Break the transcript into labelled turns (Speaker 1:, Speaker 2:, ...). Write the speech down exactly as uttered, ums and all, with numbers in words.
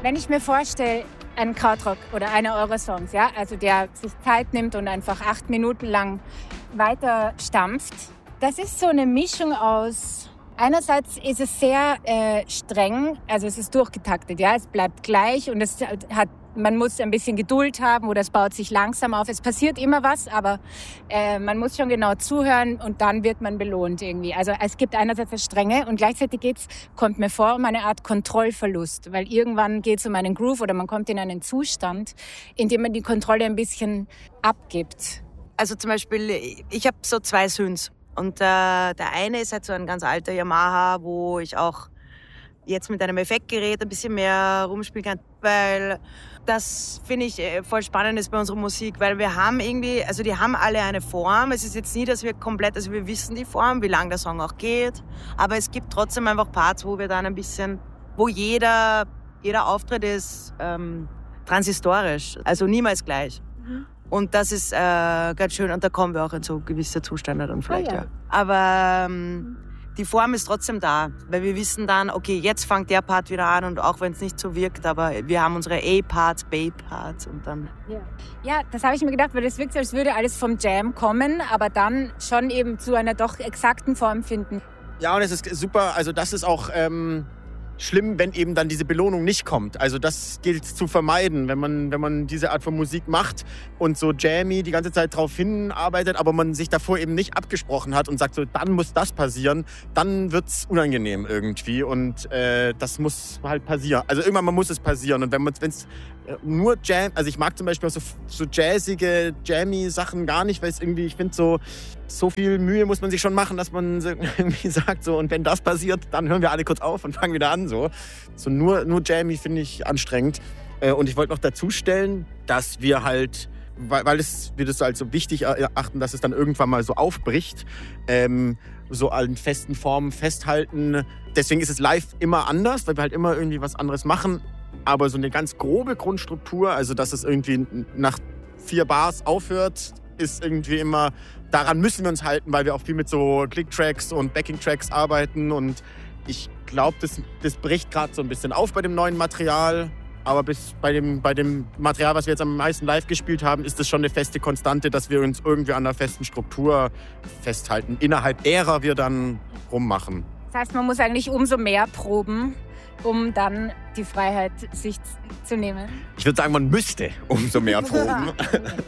Speaker 1: Wenn ich mir vorstelle, ein Krautrock oder einer eurer Songs, ja, also der sich Zeit nimmt und einfach acht Minuten lang weiter stampft, das ist so eine Mischung aus, einerseits ist es sehr äh, streng, also es ist durchgetaktet, ja, es bleibt gleich und es hat, man muss ein bisschen Geduld haben oder es baut sich langsam auf. Es passiert immer was, aber äh, man muss schon genau zuhören und dann wird man belohnt irgendwie. Also es gibt einerseits das Strenge und gleichzeitig geht's, kommt mir vor, um eine Art Kontrollverlust, weil irgendwann geht's um einen Groove oder man kommt in einen Zustand, in dem man die Kontrolle ein bisschen abgibt.
Speaker 2: Also zum Beispiel, ich habe so zwei Synths und äh, der eine ist halt so ein ganz alter Yamaha, wo ich auch jetzt mit einem Effektgerät ein bisschen mehr rumspielen kann, weil das finde ich voll spannend ist bei unserer Musik, weil wir haben irgendwie, also die haben alle eine Form. Es ist jetzt nie, dass wir komplett, also wir wissen die Form, wie lang der Song auch geht, aber es gibt trotzdem einfach Parts, wo wir dann ein bisschen, wo jeder, jeder Auftritt ist ähm, transistorisch, also niemals gleich. Mhm. Und das ist äh, ganz schön und da kommen wir auch in so gewisse Zustände dann vielleicht. Ah, ja. Ja. Aber ähm, die Form ist trotzdem da, weil wir wissen dann, okay, jetzt fängt der Part wieder an und auch wenn es nicht so wirkt, aber wir haben unsere A-Parts, B-Parts und dann...
Speaker 1: Ja, ja, das habe ich mir gedacht, weil das wirkt so, als würde alles vom Jam kommen, aber dann schon eben zu einer doch exakten Form finden.
Speaker 3: Ja, und es ist super, also das ist auch... Ähm schlimm, wenn eben dann diese Belohnung nicht kommt. Also das gilt zu vermeiden, wenn man, wenn man diese Art von Musik macht und so jammy die ganze Zeit drauf hinarbeitet, aber man sich davor eben nicht abgesprochen hat und sagt so, dann muss das passieren, dann wird's unangenehm irgendwie und äh, das muss halt passieren. Also irgendwann mal muss es passieren und wenn man es nur Jam, also ich mag zum Beispiel auch so, so jazzige, jammy Sachen gar nicht, weil es irgendwie, ich finde so, so viel Mühe muss man sich schon machen, dass man so irgendwie sagt so, und wenn das passiert, dann hören wir alle kurz auf und fangen wieder an so. So nur, nur jammy finde ich anstrengend. Und ich wollte noch dazu stellen, dass wir halt, weil, weil es, wir das als so wichtig erachten, dass es dann irgendwann mal so aufbricht, ähm, so an festen Formen festhalten. Deswegen ist es live immer anders, weil wir halt immer irgendwie was anderes machen. Aber so eine ganz grobe Grundstruktur, also dass es irgendwie nach vier Bars aufhört, ist irgendwie immer, daran müssen wir uns halten, weil wir auch viel mit so Click-Tracks und Backing-Tracks arbeiten. Und ich glaube, das, das bricht gerade so ein bisschen auf bei dem neuen Material. Aber bis bei dem, bei dem Material, was wir jetzt am meisten live gespielt haben, ist das schon eine feste Konstante, dass wir uns irgendwie an einer festen Struktur festhalten, innerhalb derer wir dann rummachen.
Speaker 1: Das heißt, man muss eigentlich umso mehr proben, um dann die Freiheit sich zu nehmen.
Speaker 3: Ich würde sagen, man müsste umso mehr proben.